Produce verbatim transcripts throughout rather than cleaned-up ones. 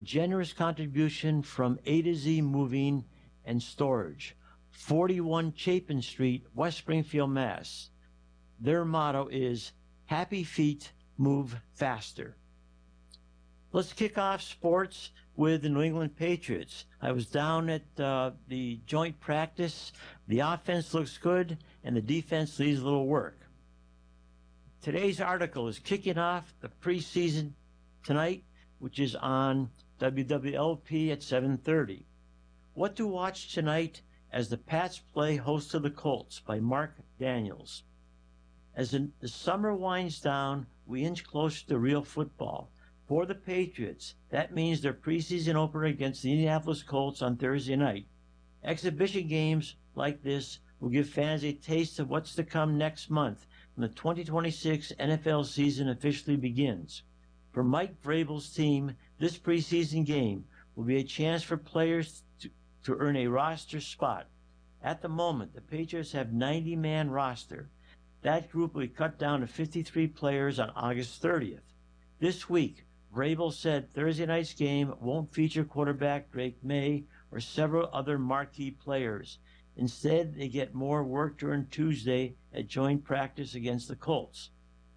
Generous contribution from A to Z Moving and Storage, forty-one Chapin Street, West Springfield, Mass. Their motto is Happy Feet Move Faster. Let's kick off sports with the New England Patriots. I was down at uh, the joint practice. The offense looks good, and the defense needs a little work. Today's article is kicking off the preseason tonight, which is on W W L P at seven thirty. What to watch tonight as the Pats play host to the Colts by Mark Daniels. As the summer winds down, we inch closer to real football. For the Patriots, that means their preseason opener against the Indianapolis Colts on Thursday night. Exhibition games like this will give fans a taste of what's to come next month when the twenty twenty-six N F L season officially begins. For Mike Vrabel's team, this preseason game will be a chance for players to, to earn a roster spot. At the moment, the Patriots have a ninety-man roster. That group will be cut down to fifty-three players on August thirtieth. This week, Vrabel said Thursday night's game won't feature quarterback Drake May or several other marquee players. Instead, they get more work during Tuesday at joint practice against the Colts.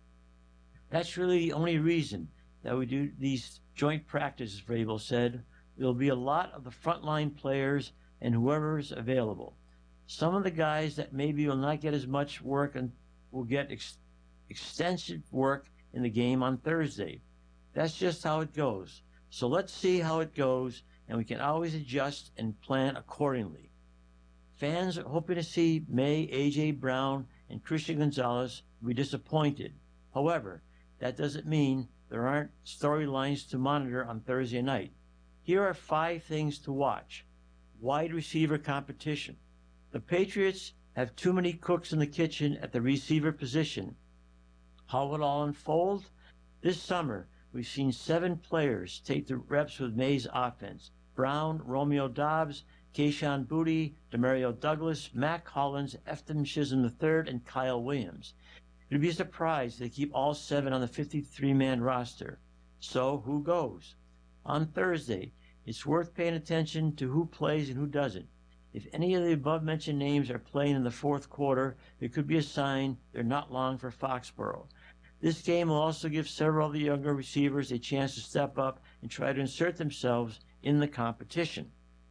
That's really the only reason that we do these joint practices, Vrabel said. There will be a lot of the frontline players and whoever's available. Some of the guys that maybe will not get as much work and will get ex- extensive work in the game on Thursday. That's just how it goes. So let's see how it goes, and we can always adjust and plan accordingly. Fans hoping to see May, A J. Brown, and Christian Gonzalez will be disappointed. However, that doesn't mean there aren't storylines to monitor on Thursday night. Here are five things to watch. Wide receiver competition. The Patriots have too many cooks in the kitchen at the receiver position. How will it all unfold? This summer, we've seen seven players take the reps with May's offense. Brown, Romeo Doubs, Kayshon Boutte, Demario Douglas, Mack Hollins, Efton Chisholm the third, and Kyle Williams. It would be a surprise if they keep all seven on the fifty-three-man roster. So, who goes? On Thursday, it's worth paying attention to who plays and who doesn't. If any of the above-mentioned names are playing in the fourth quarter, it could be a sign they're not long for Foxborough. This game will also give several of the younger receivers a chance to step up and try to insert themselves in the competition.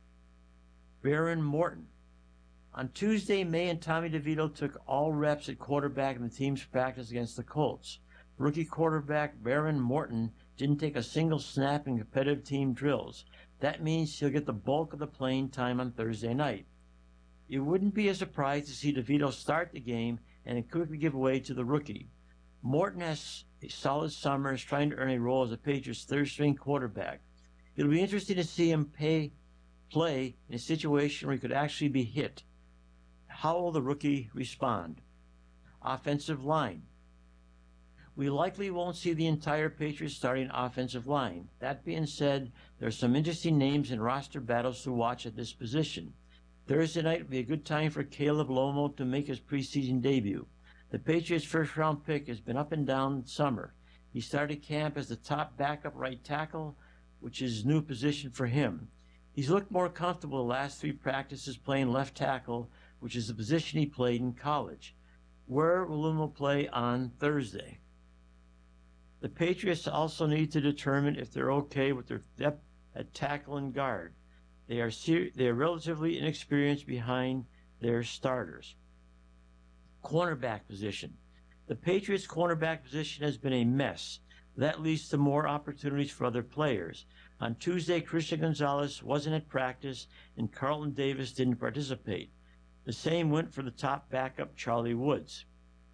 Behren Morton. On Tuesday, May and Tommy DeVito took all reps at quarterback in the team's practice against the Colts. Rookie quarterback Behren Morton didn't take a single snap in competitive team drills. That means he'll get the bulk of the playing time on Thursday night. It wouldn't be a surprise to see DeVito start the game and then quickly give way to the rookie. Morton has a solid summer and is trying to earn a role as a Patriots third-string quarterback. It'll be interesting to see him pay, play in a situation where he could actually be hit. How will the rookie respond? Offensive line. We likely won't see the entire Patriots starting offensive line. That being said, there are some interesting names and roster battles to watch at this position. Thursday night will be a good time for Caleb Lomo to make his preseason debut. The Patriots' first-round pick has been up and down in summer. He started camp as the top backup right tackle, which is a new position for him. He's looked more comfortable the last three practices playing left tackle, which is the position he played in college. Where will Lomo play on Thursday? The Patriots also need to determine if they're okay with their depth at tackle and guard. They are ser- they are relatively inexperienced behind their starters. Cornerback position. The Patriots' cornerback position has been a mess. That leads to more opportunities for other players. On Tuesday, Christian Gonzalez wasn't at practice and Carlton Davis didn't participate. The same went for the top backup, Charlie Woods.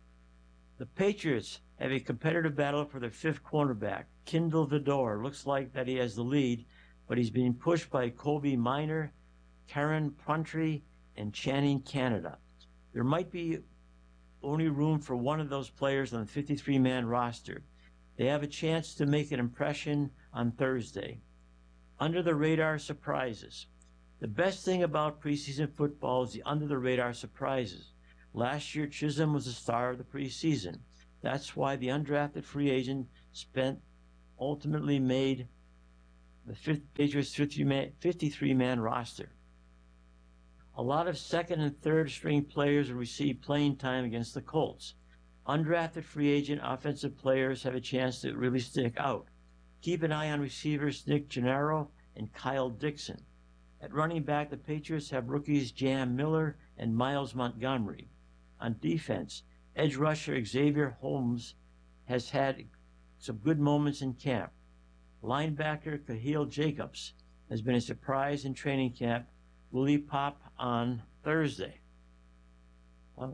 The Patriots have a competitive battle for their fifth cornerback. Kindle Vidor looks like that he has the lead, but he's being pushed by Kobe Minor, Karen Puntry, and Channing Canada. There might be only room for one of those players on the fifty-three-man roster. They have a chance to make an impression on Thursday. Under-the-radar surprises. The best thing about preseason football is the under-the-radar surprises. Last year, Chisholm was the star of the preseason. That's why the undrafted free agent spent ultimately made the fifth, Patriots' fifty-three man roster. A lot of second and third string players will receive playing time against the Colts. Undrafted free agent offensive players have a chance to really stick out. Keep an eye on receivers Nick Gennaro and Kyle Dixon. At running back, the Patriots have rookies Jam Miller and Miles Montgomery. On defense, edge rusher Xavier Holmes has had some good moments in camp. Linebacker Kahil Jacobs has been a surprise in training camp. Will he pop on Thursday? Uh,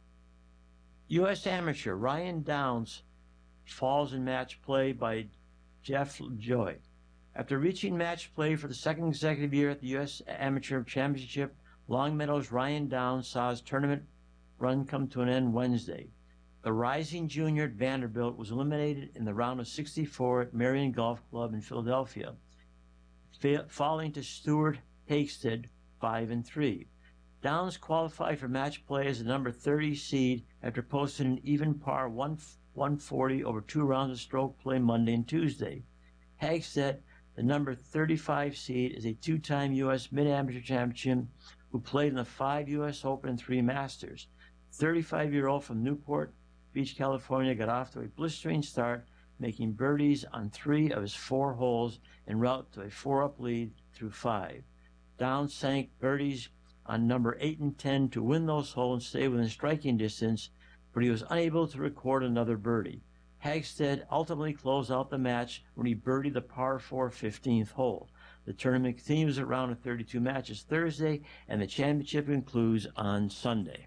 U S Amateur Ryan Downs falls in match play by Jeff Joy. After reaching match play for the second consecutive year at the U S Amateur Championship, Longmeadow's Ryan Downs saw his tournament run come to an end Wednesday. The rising junior at Vanderbilt was eliminated in the round of sixty-four at Marion Golf Club in Philadelphia, falling to Stuart Hagstead five and three. Downs qualified for match play as the number thirty seed after posting an even par one forty over two rounds of stroke play Monday and Tuesday. Hagstead, the number thirty-five seed, is a two-time U S mid-amateur champion who played in the five U S Open and three Masters. thirty-five-year-old from Newport Beach, California, got off to a blistering start, making birdies on three of his four holes en route to a four-up lead through five. Downs sank birdies on number eight and ten to win those holes and stay within striking distance, but he was unable to record another birdie. Hagstead ultimately closed out the match when he birdied the par four fifteenth hole. The tournament continues at round of thirty-two matches Thursday, and the championship concludes on Sunday.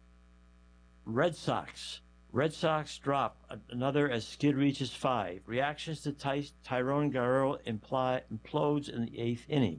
Red Sox. Red Sox drop another as Skid reaches five. Reactions to Ty- Tyrone Guerrero imply, implodes in the eighth inning.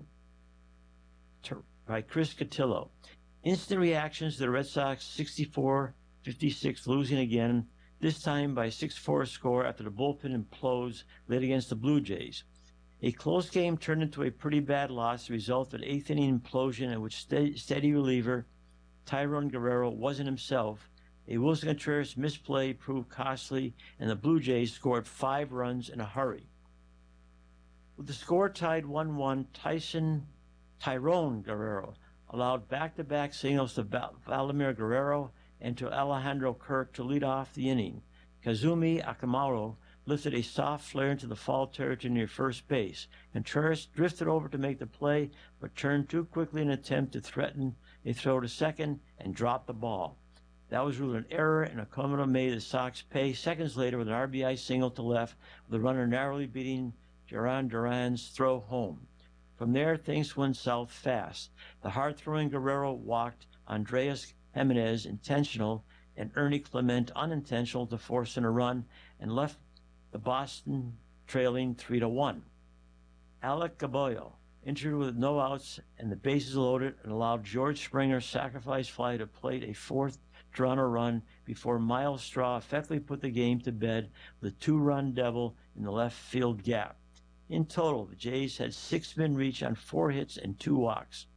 Ter- by Chris Cotillo. Instant reactions to the Red Sox sixty-four fifty-six losing again, this time by a six four score after the bullpen implodes late against the Blue Jays. A close game turned into a pretty bad loss, the result of an eighth inning implosion in which steady, steady reliever Tyrone Guerrero wasn't himself. A Wilson Contreras misplay proved costly, and the Blue Jays scored five runs in a hurry. With the score tied one one, Tyson Tyrone Guerrero allowed back-to-back singles to Vladimir Guerrero and to Alejandro Kirk to lead off the inning. Kazumi Akamoto lifted a soft flare into the foul territory near first base. Contreras drifted over to make the play, but turned too quickly in an attempt to threaten a throw to second and dropped the ball. That was ruled an error, and Akamoto made the Sox pay seconds later with an R B I single to left, with the runner narrowly beating Duran Duran's throw home. From there, things went south fast. The hard-throwing Guerrero walked Andreas Jimenez intentional and Ernie Clement unintentional to force in a run and left the Boston trailing three to one. Alec Gaboyo injured with no outs and the bases loaded and allowed George Springer's sacrifice fly to plate a fourth Toronto run before Miles Straw effectively put the game to bed with a two-run double in the left field gap. In total, the Jays had six men reach on four hits and two walks.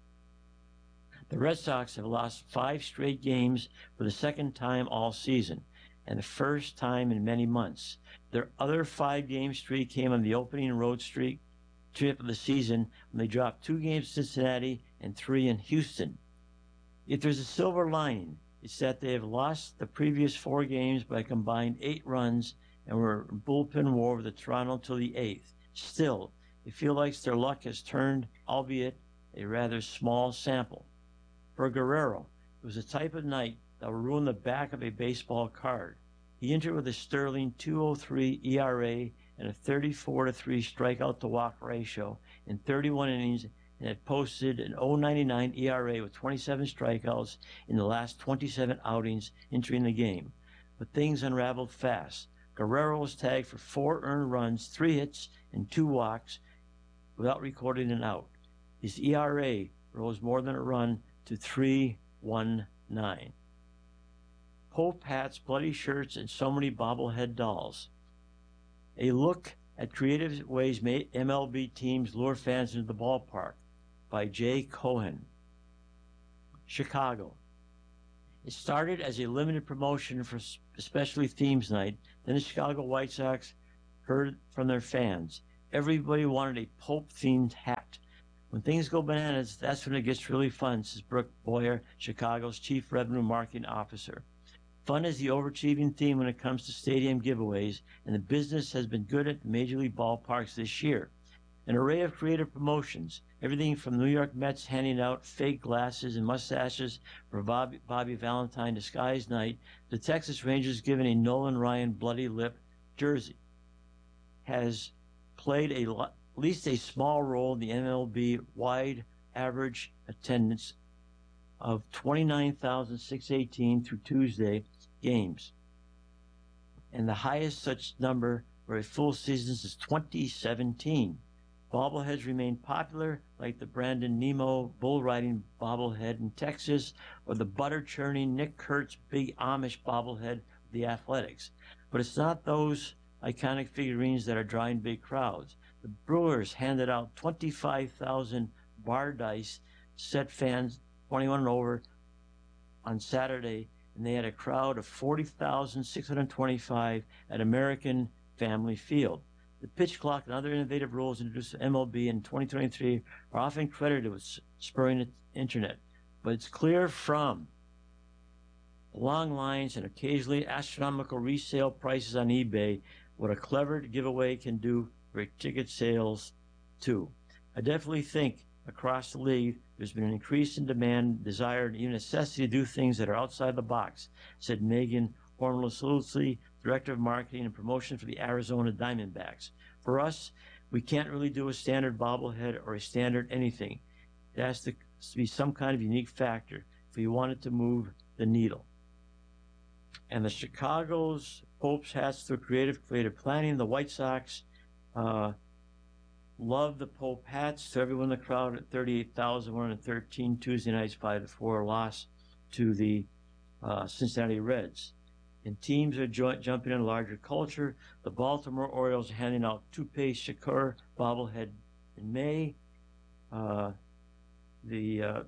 The Red Sox have lost five straight games for the second time all season, and the first time in many months. Their other five-game streak came on the opening road streak trip of the season when they dropped two games in Cincinnati and three in Houston. If there's a silver lining, it's that they have lost the previous four games by a combined eight runs and were in bullpen war with the Toronto till the eighth. Still, it feels like their luck has turned, albeit a rather small sample. For Guerrero, it was a type of night that will ruin the back of a baseball card. He entered with a sterling two oh three E R A and a thirty-four to three strikeout-to-walk ratio in thirty-one innings, and had posted an oh ninety-nine E R A with twenty-seven strikeouts in the last twenty-seven outings entering the game. But things unraveled fast. Guerrero was tagged for four earned runs, three hits, and two walks without recording an out. His E R A rose more than a run to three one nine. Pope hats, bloody shirts, and so many bobblehead dolls. A look at creative ways M L B teams lure fans into the ballpark by Jay Cohen. Chicago. It started as a limited promotion for especially Themes Night. Then the Chicago White Sox heard from their fans. everybody wanted a Pope-themed hat. When things go bananas, that's when it gets really fun, says Brooke Boyer, Chicago's Chief Revenue Marketing Officer. Fun is the overachieving theme when it comes to stadium giveaways, and the business has been good at the Major League ballparks this year. An array of creative promotions, everything from the New York Mets handing out fake glasses and mustaches for Bobby, Bobby Valentine disguise night, to Texas Rangers giving a Nolan Ryan bloody lip jersey, has played a, at least a small role in the M L B wide average attendance of twenty-nine thousand six hundred eighteen through Tuesday games, and the highest such number for a full season since twenty seventeen. Bobbleheads remain popular, like the Brandon Nemo bull riding bobblehead in Texas, or the butter churning Nick Kurtz big Amish bobblehead of the Athletics. But it's not those iconic figurines that are drawing big crowds. The Brewers handed out twenty-five thousand bar dice set fans twenty-one and over on Saturday, and they had a crowd of forty thousand six hundred twenty-five at American Family Field. The pitch clock and other innovative rules introduced to M L B in twenty twenty-three are often credited with spurring the internet, but it's clear from long lines and occasionally astronomical resale prices on eBay what a clever giveaway can do for ticket sales too. I definitely think across the league there's been an increase in demand, desire, and even necessity to do things that are outside the box, said Megan Hormel-Saluzzi, Director of Marketing and Promotion for the Arizona Diamondbacks. For us, we can't really do a standard bobblehead or a standard anything. It has to be some kind of unique factor if we want it to move the needle. And the Chicago's Pope's hats through creative creative planning. The White Sox uh, love the Pope hats. To everyone in the crowd at thirty-eight thousand one hundred thirteen Tuesday night's five to four loss to the uh, Cincinnati Reds. And teams are joint, jumping in a larger culture. The Baltimore Orioles are handing out Toupee Shakur bobblehead in May. Uh, the uh,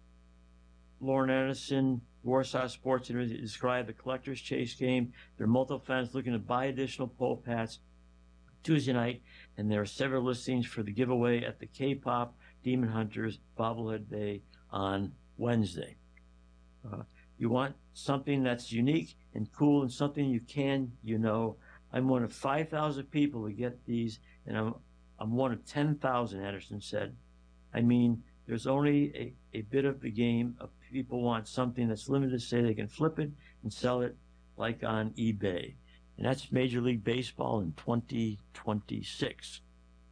Lauren Anderson, Warsaw Sports University, described the collector's chase game. There are multiple fans looking to buy additional Pope hats Tuesday night, and there are several listings for the giveaway at the K-Pop Demon Hunters bobblehead day on Wednesday. Uh, you want something that's unique and cool and something you can, you know. I'm one of five thousand people to get these, and I'm, I'm one of ten thousand, Anderson said. I mean, there's only a, a bit of the game of people want something that's limited, say they can flip it and sell it like on eBay. And that's Major League Baseball in twenty twenty-six.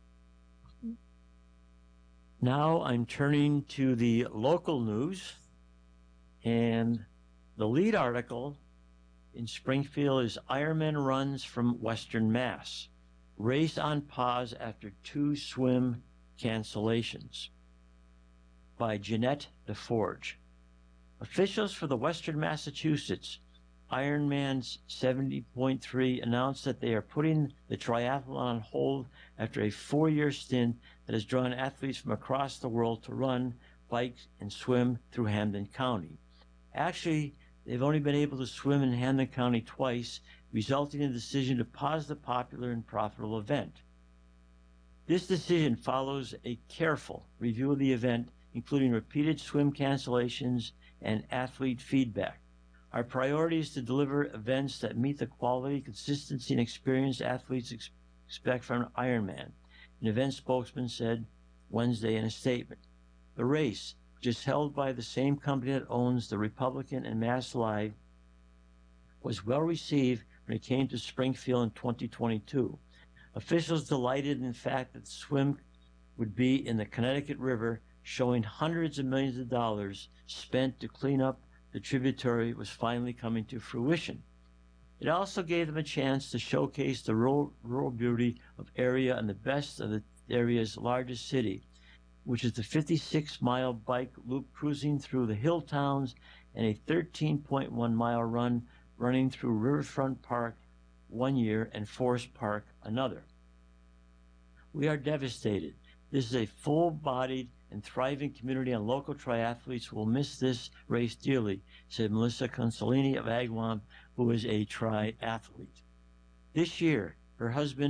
Now I'm turning to the local news, and the lead article in Springfield is Ironman runs from Western Mass. Race on pause after two swim cancellations, by Jeanette DeForge. Officials for the Western Massachusetts Ironman's seventy point three announced that they are putting the triathlon on hold after a four-year stint that has drawn athletes from across the world to run, bike, and swim through Hampden County. Actually, they've only been able to swim in Hampden County twice, resulting in the decision to pause the popular and profitable event. This decision follows a careful review of the event, including repeated swim cancellations and athlete feedback. Our priority is to deliver events that meet the quality, consistency, and experience athletes ex- expect from an Ironman, an event spokesman said Wednesday in a statement. The race, which is held by the same company that owns the Republican and Mass Live, was well received when it came to Springfield in twenty twenty-two. Officials delighted in the fact that the swim would be in the Connecticut River, showing hundreds of millions of dollars spent to clean up the tributary was finally coming to fruition. It also gave them a chance to showcase the rural, rural beauty of area and the best of the area's largest city, which is the fifty-six mile bike loop cruising through the hill towns and a thirteen point one mile run running through Riverfront Park one year and Forest Park another. We are devastated. This is a full-bodied and thriving community, and local triathletes will miss this race dearly, said Melissa Consolini of Agawam, who is a triathlete. This year, her husband,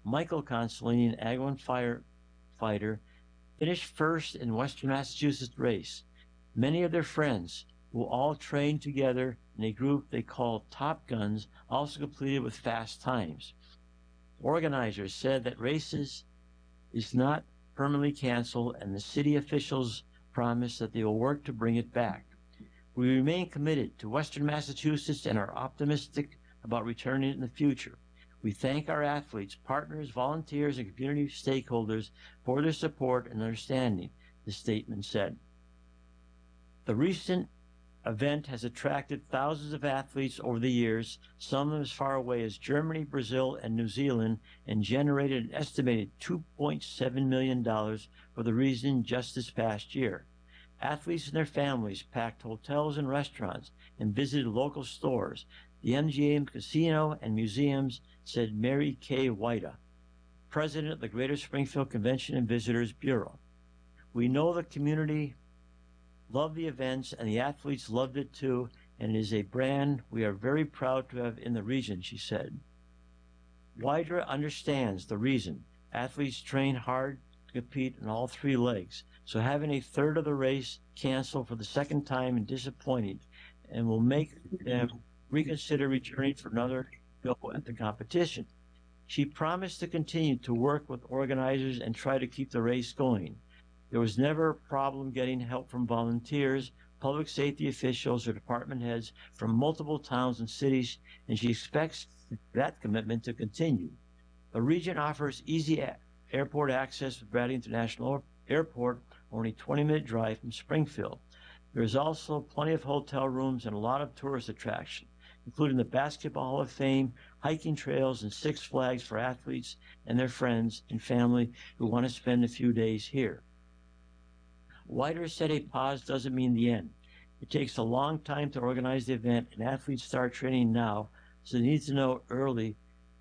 Michael Consolini, an Agawam firefighter, finished first in Western Massachusetts race. Many of their friends, who all trained together in a group they called Top Guns, also completed with fast times. Organizers said that races is not permanently canceled, and the city officials promised that they will work to bring it back. We remain committed to Western Massachusetts and are optimistic about returning in the future. We thank our athletes, partners, volunteers, and community stakeholders for their support and understanding, the statement said. The recent event has attracted thousands of athletes over the years, some of them as far away as Germany, Brazil, and New Zealand, and generated an estimated two point seven million dollars for the region just this past year. Athletes and their families packed hotels and restaurants and visited local stores, the M G M Casino and museums, said Mary Kay Whita, president of the Greater Springfield Convention and Visitors Bureau. We know the community loved the events and the athletes loved it too, and it is a brand we are very proud to have in the region, she said. Whita understands the reason. Athletes train hard to compete in all three legs, so having a third of the race canceled for the second time is disappointing and will make them reconsider returning for another go at the competition. She promised to continue to work with organizers and try to keep the race going. There was never a problem getting help from volunteers, public safety officials, or department heads from multiple towns and cities, and she expects that commitment to continue. The region offers easy airport access with Bradley International Airport, only a twenty minute drive from Springfield. There is also plenty of hotel rooms and a lot of tourist attraction, including the Basketball Hall of Fame, hiking trails, and Six Flags for athletes and their friends and family who want to spend a few days here. Whita said a pause doesn't mean the end. It takes a long time to organize the event, and athletes start training now, so they need to know early,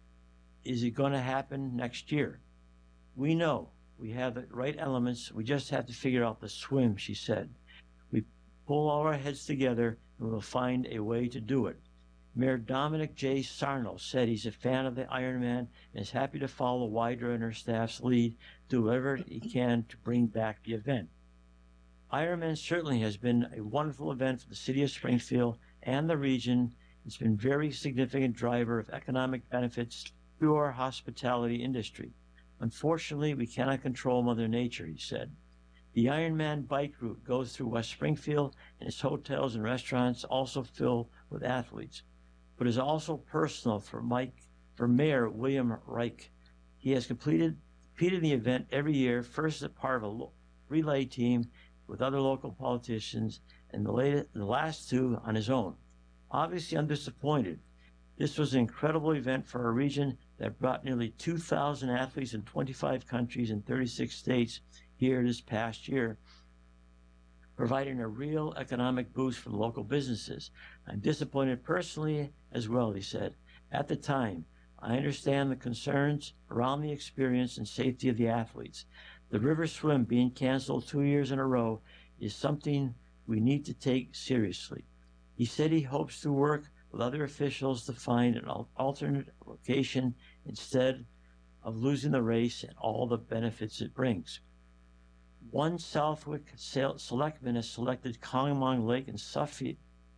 is it going to happen next year? We know we have the right elements, we just have to figure out the swim, she said. We pull all our heads together, and we'll find a way to do it. Mayor Dominic J. Sarno said he's a fan of the Ironman and is happy to follow Whita and her staff's lead, do whatever he can to bring back the event. Ironman certainly has been a wonderful event for the city of Springfield and the region. It's been a very significant driver of economic benefits through our hospitality industry. Unfortunately, we cannot control Mother Nature, he said. The Ironman bike route goes through West Springfield, and its hotels and restaurants also fill with athletes, but is also personal for Mike, for Mayor William Reich. He has completed competed in the event every year, first as part of a relay team with other local politicians, and the, latest, the last two on his own. Obviously, I'm disappointed. This was an incredible event for our region that brought nearly two thousand athletes in twenty-five countries and thirty-six states here this past year, providing a real economic boost for the local businesses. I'm disappointed personally as well, he said. At the time, I understand the concerns around the experience and safety of the athletes. The river swim being canceled two years in a row is something we need to take seriously. He said he hopes to work with other officials to find an alternate location instead of losing the race and all the benefits it brings. One Southwick selectman has selected Conemaugh Lake and Suffield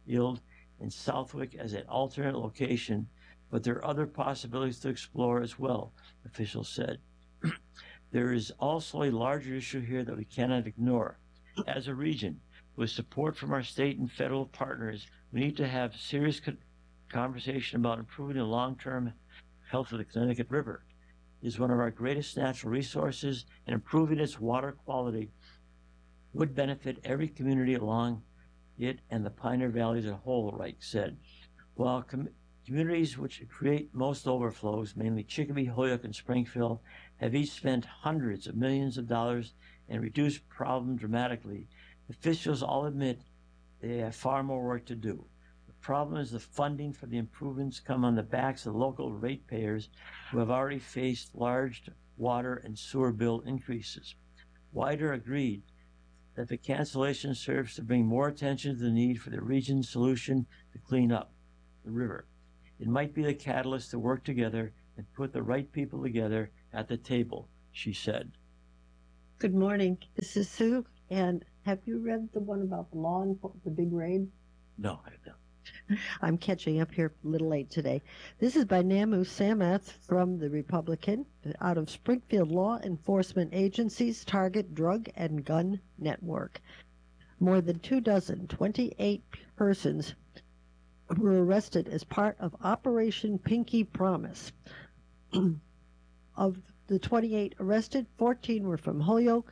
in Southwick as an alternate location, but there are other possibilities to explore as well, officials said. There is also a larger issue here that we cannot ignore. As a region, with support from our state and federal partners, we need to have serious conversation about improving the long-term health of the Connecticut River. It is one of our greatest natural resources, and improving its water quality would benefit every community along it and the Pioneer Valley as a whole, Reich said. While com- communities which create most overflows, mainly Chicopee, Holyoke, and Springfield, have each spent hundreds of millions of dollars and reduced problems dramatically, officials all admit they have far more work to do. The problem is the funding for the improvements come on the backs of local ratepayers who have already faced large water and sewer bill increases. Whita agreed that the cancellation serves to bring more attention to the need for the region's solution to clean up the river. It might be the catalyst to work together and put the right people together at the table, she said. Good morning. This is Sue. And have you read the one about the law and the big raid? No, I don't. I'm catching up here a little late today. This is by Namu Samath from The Republican, out of Springfield Law Enforcement Agency's Target Drug and Gun Network. More than two dozen, twenty-eight persons were arrested as part of Operation Pinky Promise. Of the twenty-eight arrested, fourteen were from Holyoke,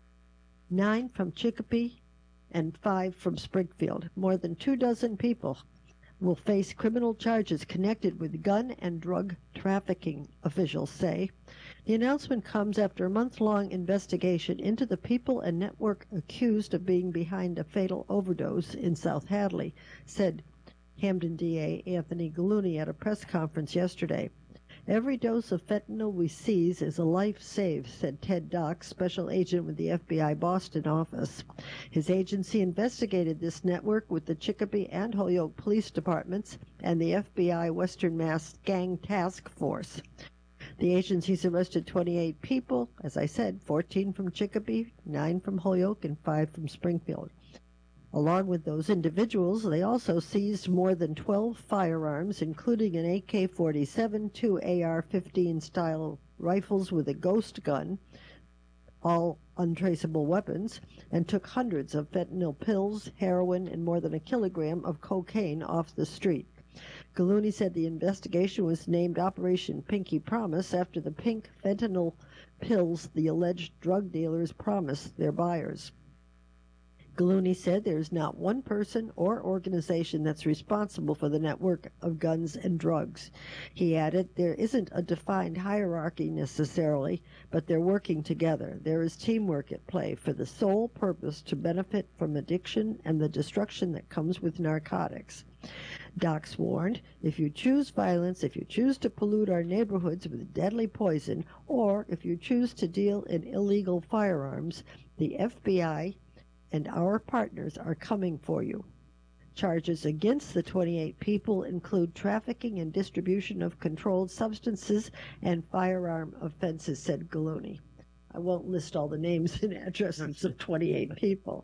nine from Chicopee, and five from Springfield. More than two dozen people will face criminal charges connected with gun and drug trafficking, officials say. The announcement comes after a month-long investigation into the people and network accused of being behind a fatal overdose in South Hadley, said Hamden D A Anthony Gallooni at a press conference yesterday. Every dose of fentanyl we seize is a life saved, said Ted Dock, special agent with the F B I Boston office. His agency investigated this network with the Chicopee and Holyoke police departments and the F B I Western Mass Gang Task Force. The agencies arrested twenty-eight people, as I said, fourteen from Chicopee, nine from Holyoke, and five from Springfield. Along with those individuals, they also seized more than twelve firearms, including an A K forty-seven, two A R fifteen style rifles with a ghost gun, all untraceable weapons, and took hundreds of fentanyl pills, heroin, and more than a kilogram of cocaine off the street. Gallooni said the investigation was named Operation Pinky Promise after the pink fentanyl pills the alleged drug dealers promised their buyers. Gallooni said there is not one person or organization that's responsible for the network of guns and drugs. He added, there isn't a defined hierarchy necessarily, but they're working together. There is teamwork at play for the sole purpose to benefit from addiction and the destruction that comes with narcotics. Docs warned, if you choose violence, if you choose to pollute our neighborhoods with deadly poison, or if you choose to deal in illegal firearms, the F B I and our partners are coming for you. Charges against the twenty-eight people include trafficking and distribution of controlled substances and firearm offenses, said Gallooni. I won't list all the names and addresses of twenty-eight people.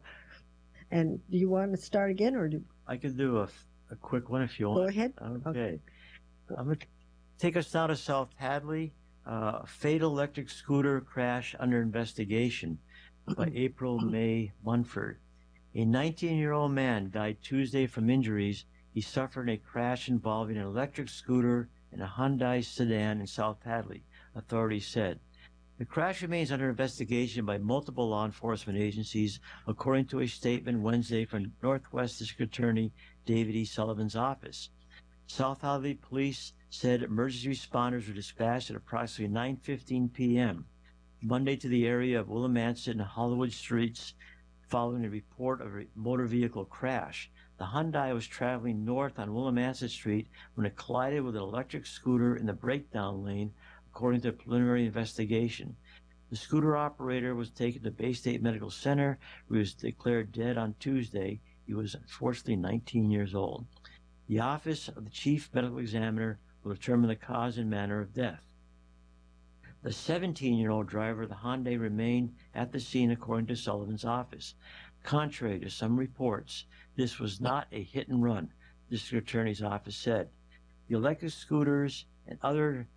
And do you want to start again, or do I can do a, a quick one if you want. Go ahead. Okay. Okay. I'm going to take us down to South Hadley. Uh, a fatal electric scooter crash under investigation by April May Munford. A nineteen-year-old man died Tuesday from injuries he suffered in a crash involving an electric scooter and a Hyundai sedan in South Hadley, authorities said. The crash remains under investigation by multiple law enforcement agencies, according to a statement Wednesday from Northwest District Attorney David E. Sullivan's office. South Hadley police said emergency responders were dispatched at approximately nine fifteen p.m. Monday to the area of Willimantic and Hollywood Streets following a report of a motor vehicle crash. The Hyundai was traveling north on Willimantic Street when it collided with an electric scooter in the breakdown lane, according to a preliminary investigation. The scooter operator was taken to Bay State Medical Center, where he was declared dead on Tuesday. He was unfortunately nineteen years old. The Office of the Chief Medical Examiner will determine the cause and manner of death. The seventeen-year-old driver of the Hyundai remained at the scene, according to Sullivan's office. Contrary to some reports, this was not a hit and run, the district attorney's office said. The electric scooters and other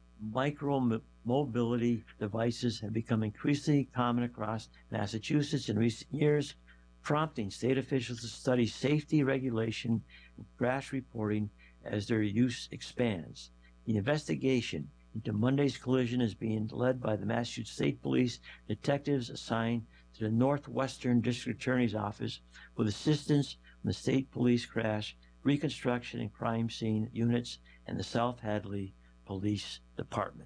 micro-mobility devices have become increasingly common across Massachusetts in recent years, prompting state officials to study safety regulation and crash reporting as their use expands. The investigation into Monday's collision is being led by the Massachusetts State Police detectives assigned to the Northwestern District Attorney's Office with assistance from the State Police Crash, Reconstruction, and Crime Scene units and the South Hadley Police Department.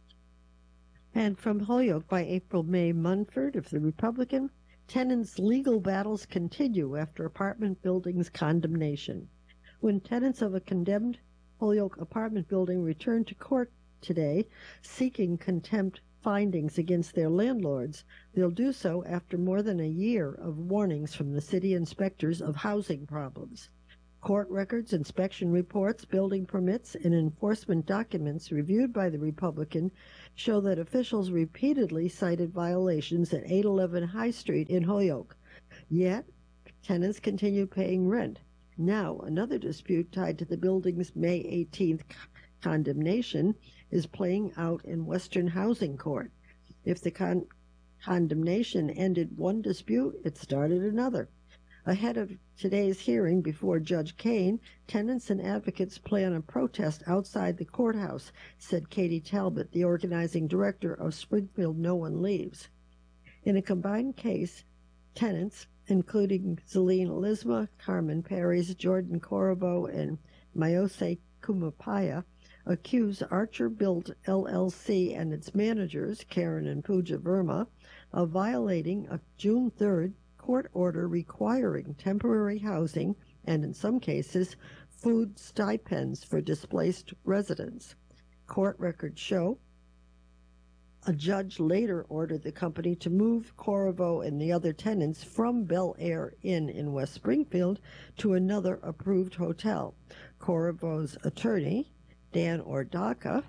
And from Holyoke by April May Munford of The Republican, tenants' legal battles continue after apartment building's condemnation. When tenants of a condemned Holyoke apartment building returned to court today seeking contempt findings against their landlords, they'll do so after more than a year of warnings from the city inspectors of housing problems. Court records, inspection reports, building permits, and enforcement documents reviewed by the Republican show that officials repeatedly cited violations at eight eleven High Street in Holyoke. Yet, tenants continued paying rent. Now, another dispute tied to the building's May eighteenth condemnation is playing out in Western Housing Court. If the con- condemnation ended one dispute, it started another. Ahead of today's hearing before Judge Kane, tenants and advocates plan a protest outside the courthouse, said Katie Talbot, the organizing director of Springfield No One Leaves. In a combined case, tenants, including Zelene Elisma, Carmen Perez, Jordan Corriveau, and Mayose Kumapaya, accuse Archer Built L L C and its managers, Karen and Pooja Verma, of violating a June third court order requiring temporary housing and, in some cases, food stipends for displaced residents. Court records show a judge later ordered the company to move Corriveau and the other tenants from Bel Air Inn in West Springfield to another approved hotel. Corriveau's attorney, Dan Ordaka,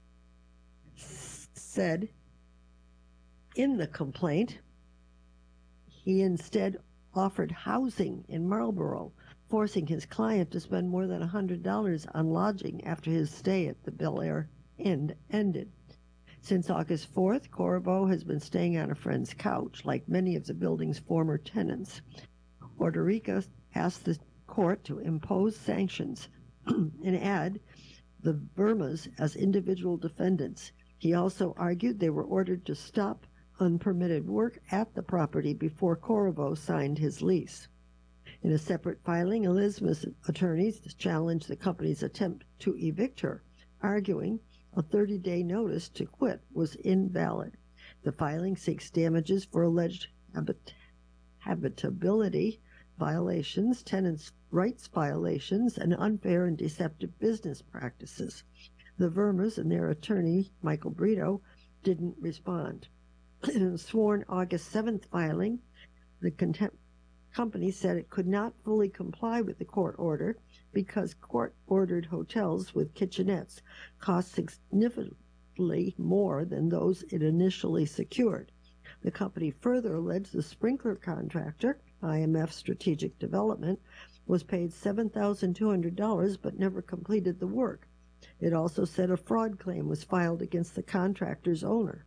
said in the complaint he instead offered housing in Marlboro, forcing his client to spend more than one hundred dollars on lodging after his stay at the Bel Air Inn ended. Since August fourth, Corriveau has been staying on a friend's couch, like many of the building's former tenants. Orderica asked the court to impose sanctions and add the Vermas as individual defendants. He also argued they were ordered to stop unpermitted work at the property before Corriveau signed his lease. In a separate filing, Elizabeth's attorneys challenged the company's attempt to evict her, arguing a thirty-day notice to quit was invalid. The filing seeks damages for alleged habit- habitability violations, tenants' rights violations, and unfair and deceptive business practices. The Vermas and their attorney, Michael Brito, didn't respond. In a sworn August seventh filing, the contempt company said it could not fully comply with the court order because court-ordered hotels with kitchenettes cost significantly more than those it initially secured. The company further alleged the sprinkler contractor, I M F Strategic Development, was paid seven thousand two hundred dollars but never completed the work. It also said a fraud claim was filed against the contractor's owner.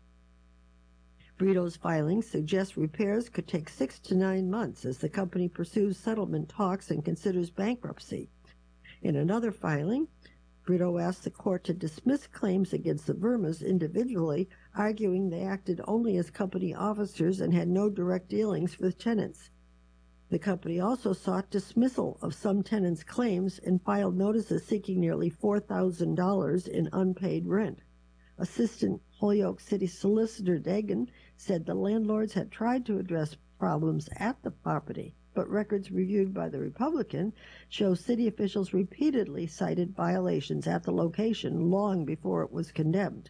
Brito's filing suggests repairs could take six to nine months as the company pursues settlement talks and considers bankruptcy. In another filing, Brito asked the court to dismiss claims against the Vermas individually, arguing they acted only as company officers and had no direct dealings with tenants. The company also sought dismissal of some tenants' claims and filed notices seeking nearly four thousand dollars in unpaid rent. Assistant Holyoke City Solicitor Dagan said the landlords had tried to address problems at the property, but records reviewed by the Republican show city officials repeatedly cited violations at the location long before it was condemned.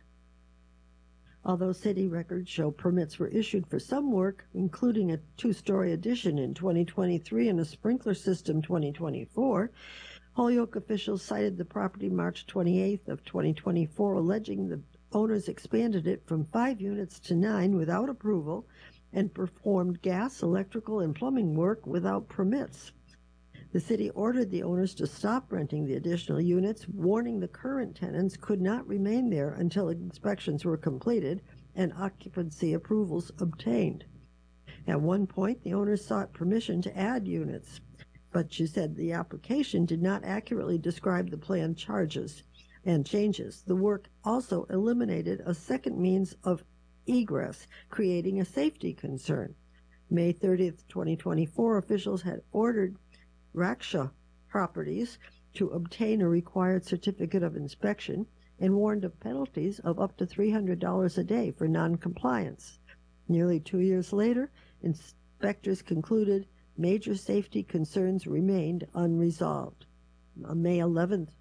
Although city records show permits were issued for some work, including a two-story addition in twenty twenty-three and a sprinkler system twenty twenty-four, Holyoke officials cited the property March twenty-eighth of twenty twenty-four, alleging the owners expanded it from five units to nine without approval and performed gas, electrical, and plumbing work without permits. The city ordered the owners to stop renting the additional units, warning the current tenants could not remain there until inspections were completed and occupancy approvals obtained. At one point, the owners sought permission to add units, but she said the application did not accurately describe the planned charges and changes. The work also eliminated a second means of egress, creating a safety concern. May thirtieth, twenty twenty-four, officials had ordered Raksha Properties to obtain a required certificate of inspection and warned of penalties of up to three hundred dollars a day for noncompliance. Nearly two years later, inspectors concluded major safety concerns remained unresolved. On May eleventh,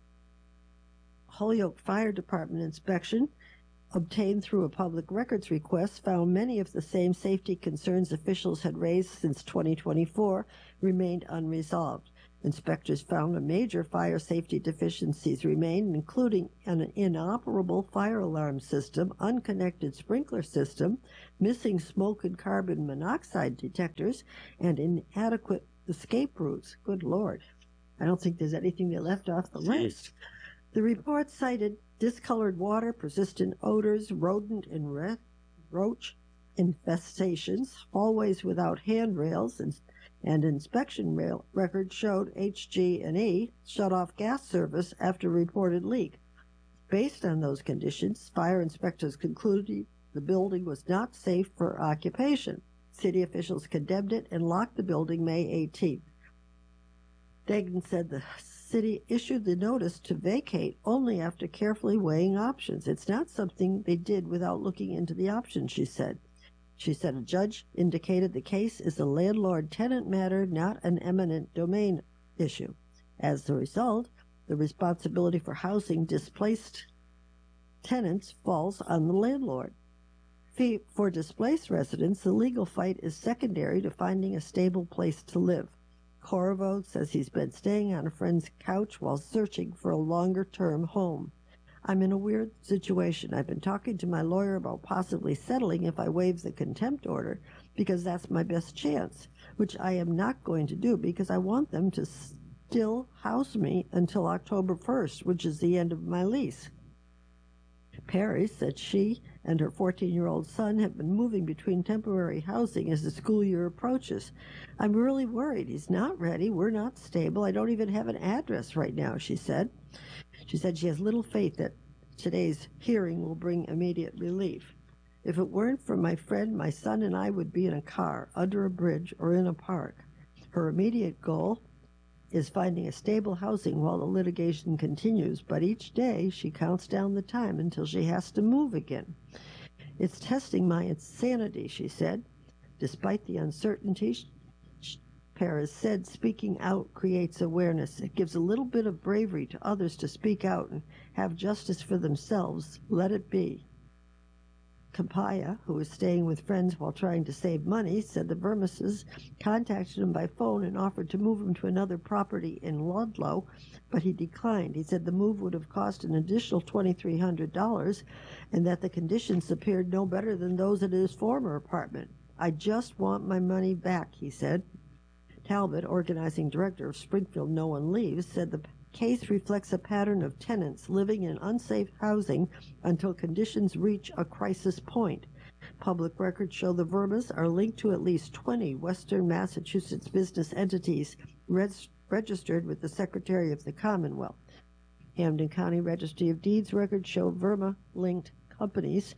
Holyoke Fire Department inspection obtained through a public records request found many of the same safety concerns officials had raised since twenty twenty-four remained unresolved. Inspectors found a major fire safety deficiencies remained, including an inoperable fire alarm system, unconnected sprinkler system, missing smoke and carbon monoxide detectors, and inadequate escape routes. Good Lord. I don't think there's anything they left off the list. The report cited discolored water, persistent odors, rodent and re- roach infestations, hallways without handrails, and and inspection rail records showed H G and E shut off gas service after reported leak. Based on those conditions, fire inspectors concluded the building was not safe for occupation. City officials condemned it and locked the building May eighteenth. Degnan said the city issued the notice to vacate only after carefully weighing options. It's not something they did without looking into the options, she said. She said a judge indicated the case is a landlord-tenant matter, not an eminent domain issue. As a result, the responsibility for housing displaced tenants falls on the landlord. For displaced residents, the legal fight is secondary to finding a stable place to live. Corvo says he's been staying on a friend's couch while searching for a longer-term home. I'm in a weird situation. I've been talking to my lawyer about possibly settling if I waive the contempt order, because that's my best chance, which I am not going to do because I want them to still house me until October first, which is the end of my lease. Perry said she and her fourteen-year-old son have been moving between temporary housing as the school year approaches. I'm really worried. He's not ready. We're not stable. I don't even have an address right now, she said. She said she has little faith that today's hearing will bring immediate relief. If it weren't for my friend, my son and I would be in a car, under a bridge, or in a park. Her immediate goal is finding a stable housing while the litigation continues, but each day she counts down the time until she has to move again. It's testing my insanity, she said. Despite the uncertainty, Perez said speaking out creates awareness. It gives a little bit of bravery to others to speak out and have justice for themselves. Let it be. Kampaya, who was staying with friends while trying to save money, said the Vermises contacted him by phone and offered to move him to another property in Ludlow, but he declined. He said the move would have cost an additional two thousand three hundred dollars and that the conditions appeared no better than those at his former apartment. I just want my money back, he said. Talbot, organizing director of Springfield No One Leaves, said the case reflects a pattern of tenants living in unsafe housing until conditions reach a crisis point. Public records show the Vermas are linked to at least twenty Western Massachusetts business entities res- registered with the Secretary of the Commonwealth. Hampden County Registry of Deeds records show Verma-linked companies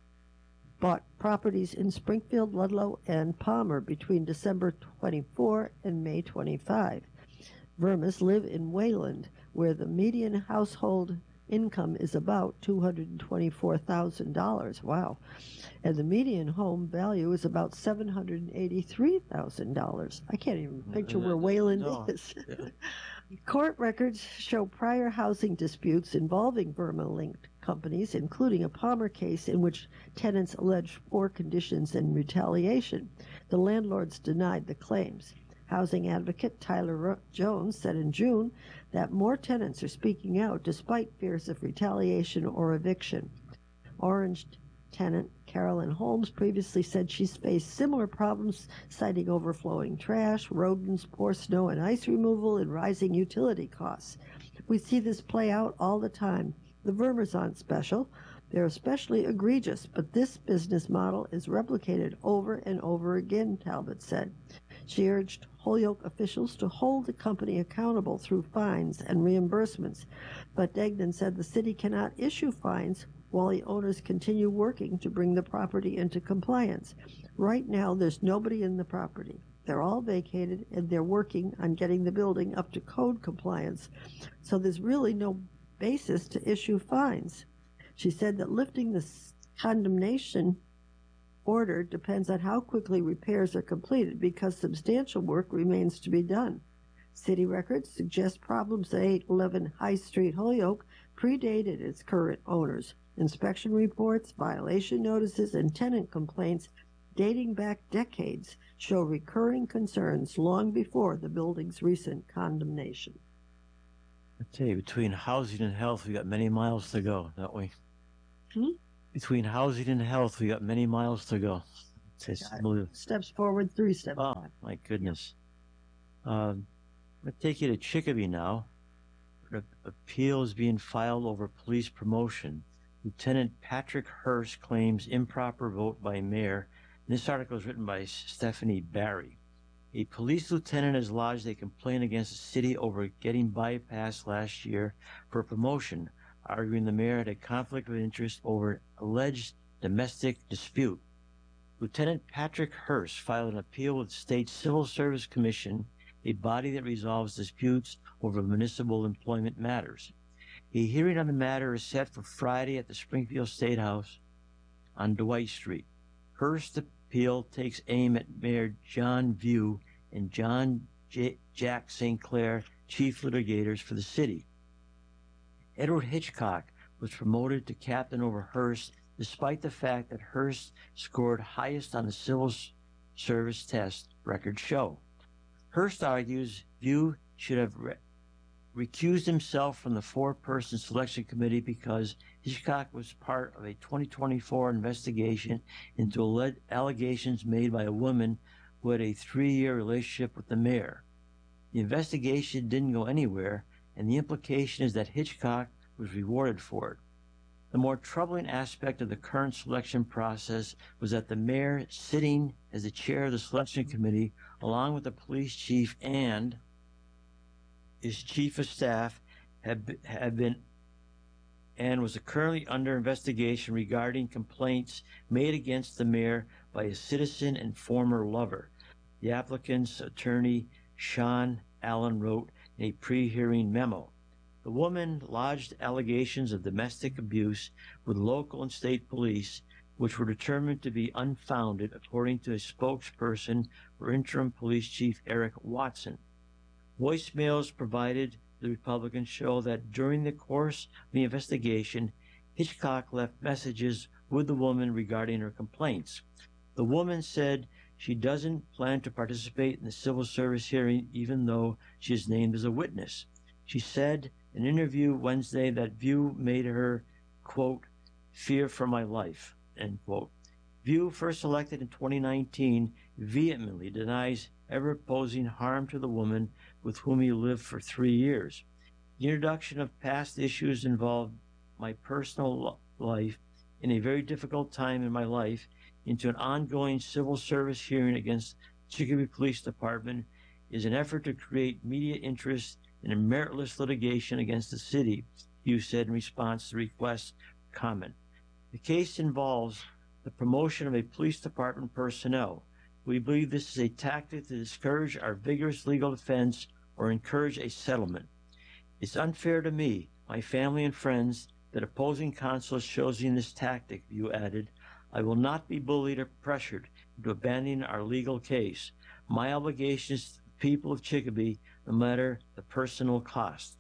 bought properties in Springfield, Ludlow, and Palmer between December twenty-fourth and May twenty-fifth. Vermas live in Wayland, where the median household income is about two hundred twenty-four thousand dollars. Wow. And the median home value is about seven hundred eighty-three thousand dollars. I can't even picture where Wayland no. is. Yeah. Court records show prior housing disputes involving Verma-linked companies, including a Palmer case in which tenants alleged poor conditions and retaliation. The landlords denied the claims. Housing advocate Tyler Jones said in June that more tenants are speaking out despite fears of retaliation or eviction. Orange tenant Carolyn Holmes previously said she's faced similar problems, citing overflowing trash, rodents, poor snow and ice removal, and rising utility costs. We see this play out all the time. The Vermas aren't special. They're especially egregious, but this business model is replicated over and over again, Talbot said. She urged Holyoke officials to hold the company accountable through fines and reimbursements, but Degnan said the city cannot issue fines while the owners continue working to bring the property into compliance. Right now, there's nobody in the property. They're all vacated, and they're working on getting the building up to code compliance, so there's really no basis to issue fines. She said that lifting the condemnation order depends on how quickly repairs are completed because substantial work remains to be done. City records suggest problems at eight eleven High Street, Holyoke, predated its current owners. Inspection reports, violation notices, and tenant complaints dating back decades show recurring concerns long before the building's recent condemnation. I tell you, between housing and health, we got many miles to go, don't we? Hmm? Between housing and health, we got many miles to go. It's steps forward, three steps oh, back. My goodness. Yeah. Um, I'm going to take you to Chicopee now. An appeal is being filed over police promotion. Lieutenant Patrick Hurst claims improper vote by mayor. And this article is written by Stephanie Barry. A police lieutenant has lodged a complaint against the city over getting bypassed last year for promotion, arguing the mayor had a conflict of interest over an alleged domestic dispute. Lieutenant Patrick Hurst filed an appeal with the State Civil Service Commission, a body that resolves disputes over municipal employment matters. A hearing on the matter is set for Friday at the Springfield State House on Dwight Street. Hurst's appeal takes aim at Mayor John View and John J- Jack Saint Clair, chief litigators for the city. Edward Hitchcock was promoted to captain over Hurst, despite the fact that Hurst scored highest on the civil service test records show. Hurst argues View should have re- recused himself from the four-person selection committee because Hitchcock was part of a twenty twenty-four investigation into alleged allegations made by a woman who had a three-year relationship with the mayor. The investigation didn't go anywhere, and the implication is that Hitchcock was rewarded for it. The more troubling aspect of the current selection process was that the mayor, sitting as the chair of the selection committee, along with the police chief and his chief of staff, had, had been and was currently under investigation regarding complaints made against the mayor by a citizen and former lover. The applicant's attorney, Sean Allen, wrote in a pre-hearing memo. The woman lodged allegations of domestic abuse with local and state police, which were determined to be unfounded, according to a spokesperson for interim police chief Eric Watson. Voicemails provided to the Republicans show that during the course of the investigation, Hitchcock left messages with the woman regarding her complaints. The woman said she doesn't plan to participate in the civil service hearing, even though she is named as a witness. She said in an interview Wednesday that View made her, quote, fear for my life, end quote. View, first elected in twenty nineteen, vehemently denies ever posing harm to the woman with whom he lived for three years. The introduction of past issues involved my personal life in a very difficult time in my life into an ongoing civil service hearing against the Chicopee Police Department is an effort to create media interest in a meritless litigation against the city, View said in response to the request for comment. The case involves the promotion of a police department personnel. We believe this is a tactic to discourage our vigorous legal defense or encourage a settlement. It's unfair to me, my family and friends, that opposing counsel is choosing this tactic, View added. I will not be bullied or pressured into abandoning our legal case. My obligation is to the people of Chicopee, no matter the personal cost.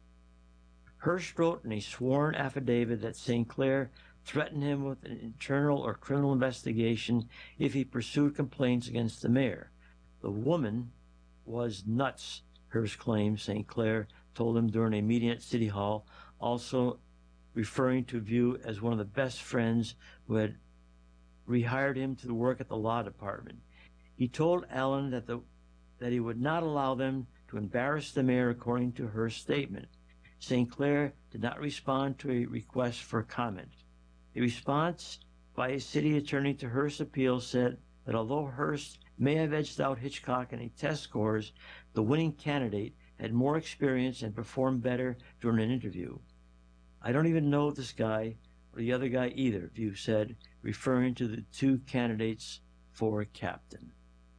Hurst wrote in a sworn affidavit that Saint Clair threatened him with an internal or criminal investigation if he pursued complaints against the mayor. The woman was nuts, Hurst claimed, Saint Clair told him during a meeting at City Hall, also referring to View as one of the best friends who had rehired him to work at the law department. He told Allen that, the, that he would not allow them to embarrass the mayor, according to Hurst's statement. Saint Clair did not respond to a request for comment. A response by a city attorney to Hurst's appeal said that although Hurst may have edged out Hitchcock in a test scores, the winning candidate had more experience and performed better during an interview. I don't even know this guy or the other guy either, View said, referring to the two candidates for captain.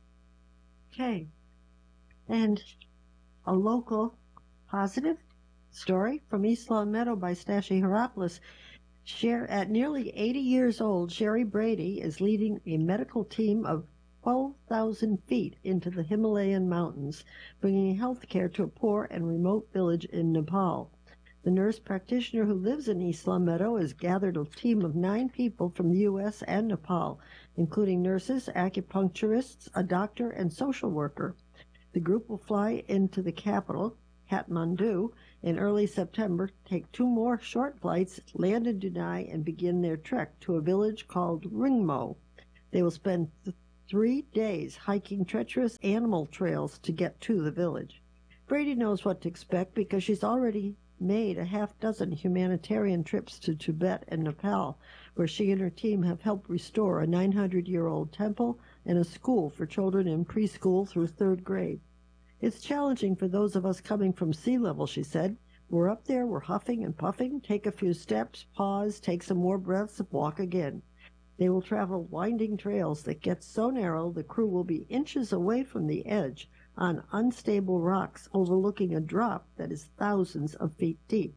Okay. And a local positive story from East Long Meadow by Stashi Heropoulos. Sher- at nearly eighty years old, Sherry Brady is leading a medical team of twelve thousand feet into the Himalayan mountains, bringing health care to a poor and remote village in Nepal. The nurse practitioner who lives in East Longmeadow has gathered a team of nine people from the U S and Nepal, including nurses, acupuncturists, a doctor, and social worker. The group will fly into the capital, Kathmandu, in early September, take two more short flights, land in Dunai, and begin their trek to a village called Ringmo. They will spend th- three days hiking treacherous animal trails to get to the village. Brady knows what to expect because she's already made a half dozen humanitarian trips to Tibet and Nepal, where she and her team have helped restore a nine hundred year old temple and a school for children in preschool through third grade. It's challenging for those of us coming from sea level, she said. We're up there, we're huffing and puffing, take a few steps, pause, take some more breaths, walk again. They will travel winding trails that get so narrow the crew will be inches away from the edge on unstable rocks overlooking a drop that is thousands of feet deep.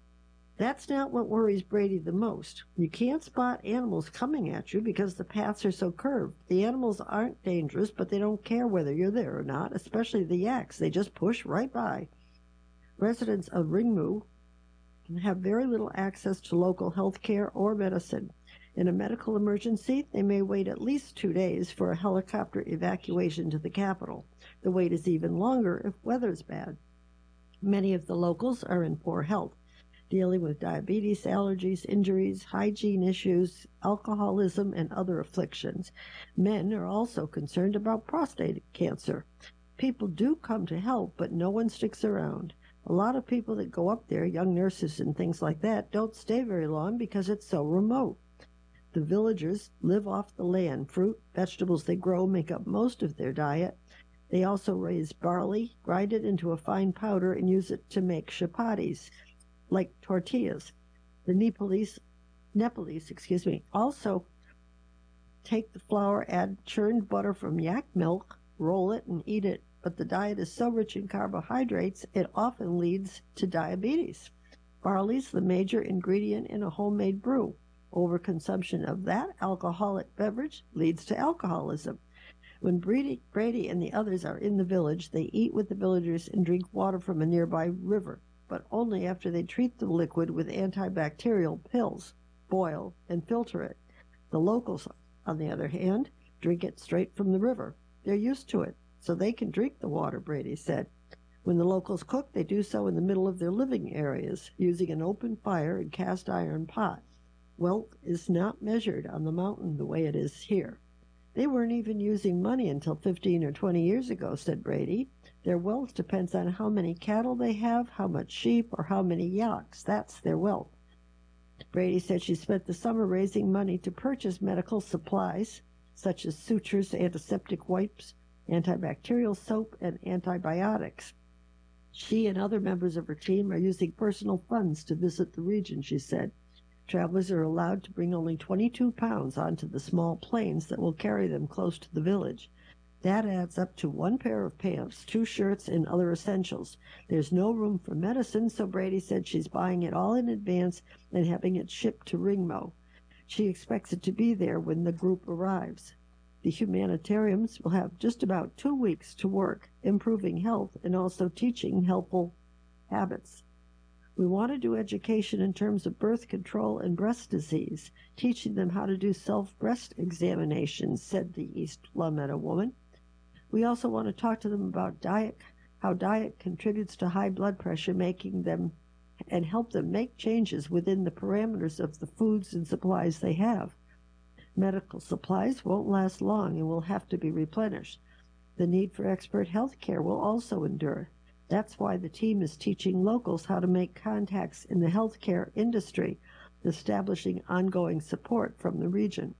That's not what worries Brady the most. You can't spot animals coming at you because the paths are so curved. The animals aren't dangerous, but they don't care whether you're there or not, especially the yaks. They just push right by. Residents of Ringmu can have very little access to local health care or medicine. In a medical emergency, they may wait at least two days for a helicopter evacuation to the capital. The wait is even longer if weather's bad. Many of the locals are in poor health, dealing with diabetes, allergies, injuries, hygiene issues, alcoholism, and other afflictions. Men are also concerned about prostate cancer. People do come to help, but no one sticks around. A lot of people that go up there, young nurses and things like that, don't stay very long because it's so remote. The villagers live off the land. Fruit, vegetables they grow make up most of their diet. They also raise barley, grind it into a fine powder, and use it to make chapatis, like tortillas. The Nepalese, Nepalese, excuse me, also take the flour, add churned butter from yak milk, roll it, and eat it. But the diet is so rich in carbohydrates, it often leads to diabetes. Barley's the major ingredient in a homemade brew. Overconsumption of that alcoholic beverage leads to alcoholism. When Brady, Brady and the others are in the village, they eat with the villagers and drink water from a nearby river, but only after they treat the liquid with antibacterial pills, boil, and filter it. The locals, on the other hand, drink it straight from the river. They're used to it, so they can drink the water, Brady said. When the locals cook, they do so in the middle of their living areas, using an open fire and cast iron pot. Wealth is not measured on the mountain the way it is here. They weren't even using money until fifteen or twenty years ago, said Brady. Their wealth depends on how many cattle they have, how much sheep, or how many yaks. That's their wealth. Brady said she spent the summer raising money to purchase medical supplies, such as sutures, antiseptic wipes, antibacterial soap, and antibiotics. She and other members of her team are using personal funds to visit the region, she said. Travelers are allowed to bring only twenty-two pounds onto the small planes that will carry them close to the village. That adds up to one pair of pants, two shirts, and other essentials. There's no room for medicine, so Brady said she's buying it all in advance and having it shipped to Ringmo. She expects it to be there when the group arrives. The humanitarians will have just about two weeks to work, improving health and also teaching helpful habits. We want to do education in terms of birth control and breast disease, teaching them how to do self-breast examinations, said the East Longmeadow woman. We also want to talk to them about diet, how diet contributes to high blood pressure, making them and help them make changes within the parameters of the foods and supplies they have. Medical supplies won't last long and will have to be replenished. The need for expert health care will also endure. That's why the team is teaching locals how to make contacts in the healthcare industry, establishing ongoing support from the region.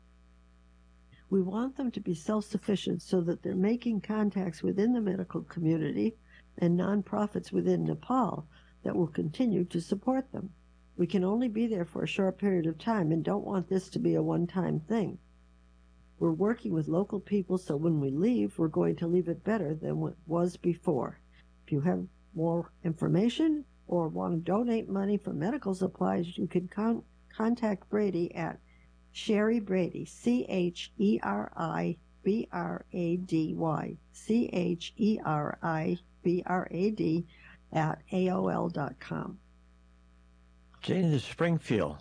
We want them to be self-sufficient so that they're making contacts within the medical community and nonprofits within Nepal that will continue to support them. We can only be there for a short period of time and don't want this to be a one-time thing. We're working with local people, so when we leave, we're going to leave it better than what was before. If you have more information or want to donate money for medical supplies, you can con- contact Brady at Sherry Brady, C H E R I B R A D Y, C H E R I B R A D, at A O L dot com. Jane to Springfield.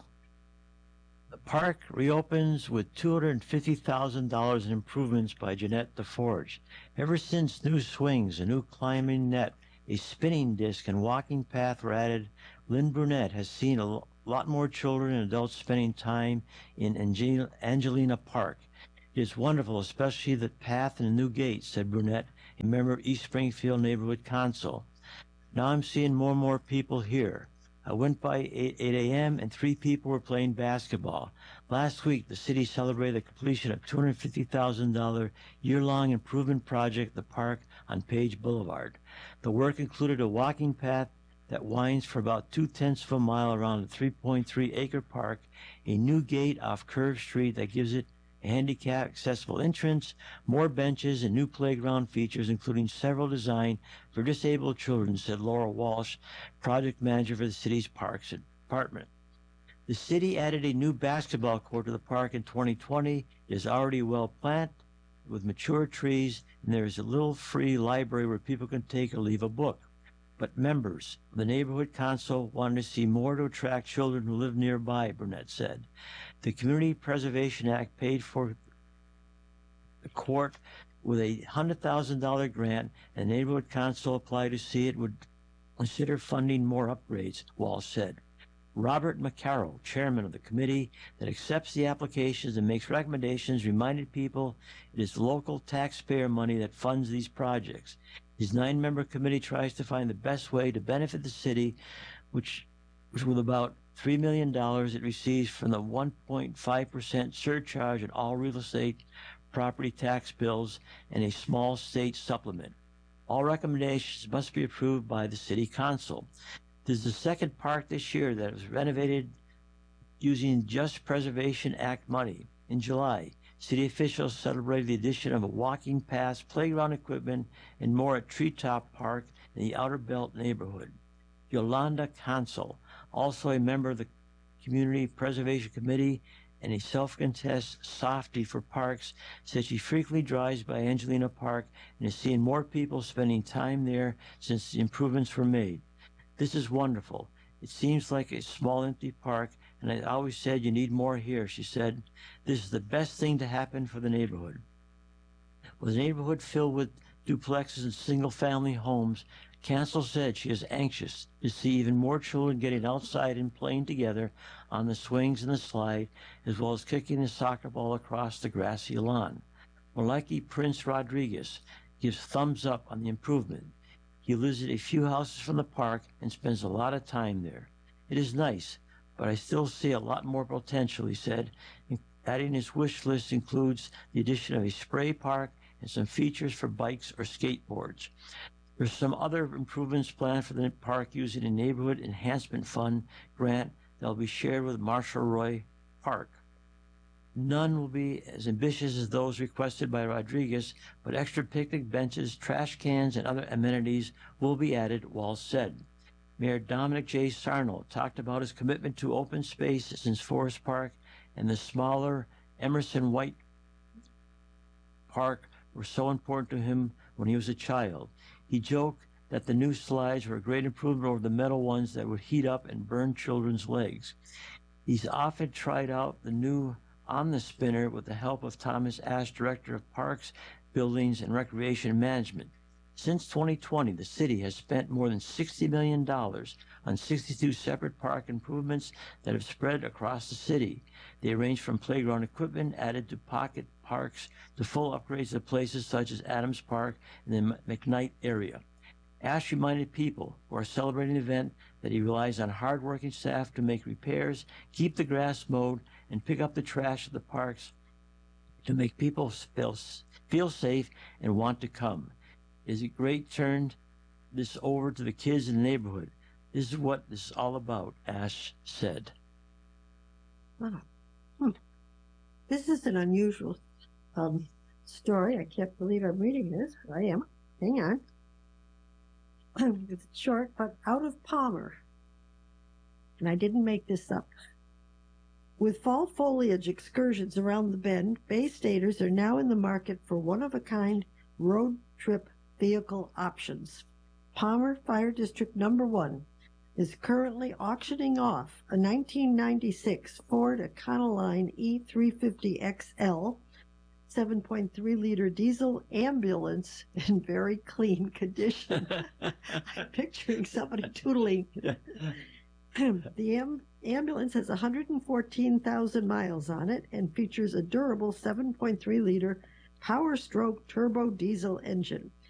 The park reopens with two hundred fifty thousand dollars in improvements by Jeanette DeForge. Ever since new swings, a new climbing net, a spinning disc, and walking path were added, Lynn Brunette has seen a lot more children and adults spending time in Angel- Angelina Park. It is wonderful, especially the path and the new gate, said Brunette, a member of East Springfield Neighborhood Council. Now I'm seeing more and more people here. I went by eight a.m. and three people were playing basketball. Last week, the city celebrated the completion of two hundred fifty thousand dollars year-long improvement project at the park on Page Boulevard. The work included a walking path that winds for about two-tenths of a mile around a three point three acre park, a new gate off Curve Street that gives it a handicap-accessible entrance, more benches, and new playground features, including several designed for disabled children, said Laura Walsh, project manager for the city's parks department. The city added a new basketball court to the park in twenty twenty. It is already well planted with mature trees, and there is a little free library where people can take or leave a book. But members of the Neighborhood Council wanted to see more to attract children who live nearby, Burnett said. The Community Preservation Act paid for the court with a one hundred thousand dollars grant, and the Neighborhood Council applied to see it would consider funding more upgrades, Walsh said. Robert McCarroll, chairman of the committee that accepts the applications and makes recommendations, reminded people it is local taxpayer money that funds these projects. His nine-member committee tries to find the best way to benefit the city, which, which with about three million dollars it receives from the one point five percent surcharge on all real estate property tax bills and a small state supplement. All recommendations must be approved by the city council. This is the second park this year that was renovated using Just Preservation Act money. In July, city officials celebrated the addition of a walking path, playground equipment, and more at Treetop Park in the Outer Belt neighborhood. Yolanda Consul, also a member of the Community Preservation Committee and a self-contest softie for parks, said she frequently drives by Angelina Park and is seeing more people spending time there since the improvements were made. This is wonderful. It seems like a small empty park, and I always said you need more here, she said. This is the best thing to happen for the neighborhood. With a neighborhood filled with duplexes and single-family homes, Council said she is anxious to see even more children getting outside and playing together on the swings and the slide, as well as kicking the soccer ball across the grassy lawn. Maleki Prince Rodriguez gives thumbs up on the improvement. He lives at a few houses from the park and spends a lot of time there. It is nice, but I still see a lot more potential, he said. Adding his wish list includes the addition of a spray park and some features for bikes or skateboards. There's some other improvements planned for the park using a Neighborhood Enhancement Fund grant that will be shared with Marshall Roy Park. None will be as ambitious as those requested by Rodriguez, but extra picnic benches, trash cans, and other amenities will be added, Walsh said. Mayor Dominic J. Sarno talked about his commitment to open space since Forest Park and the smaller Emerson White Park were so important to him when he was a child. He joked that the new slides were a great improvement over the metal ones that would heat up and burn children's legs. He's often tried out the new On the Spinner with the help of Thomas Ash, Director of Parks, Buildings, and Recreation Management. Since twenty twenty, the city has spent more than sixty million dollars on sixty-two separate park improvements that have spread across the city. They range from playground equipment added to pocket parks to full upgrades of places such as Adams Park and the McKnight area. Ash reminded people who are celebrating the event that he relies on hard-working staff to make repairs, keep the grass mowed, and pick up the trash at the parks to make people feel, feel safe and want to come. It is a great turn this over to the kids in the neighborhood. This is what this is all about, Ash said. Wow. Hmm. This is an unusual um, story. I can't believe I'm reading this. I am. Hang on. It's short, but out of Palmer. And I didn't make this up. With fall foliage excursions around the bend, Bay Staters are now in the market for one-of-a-kind road trip vehicle options. Palmer Fire District Number One is currently auctioning off a nineteen ninety-six Ford Econoline E three fifty X L seven point three liter diesel ambulance in very clean condition. I'm picturing somebody tootling. The am- ambulance has one hundred fourteen thousand miles on it and features a durable seven point three liter Power Stroke turbo diesel engine.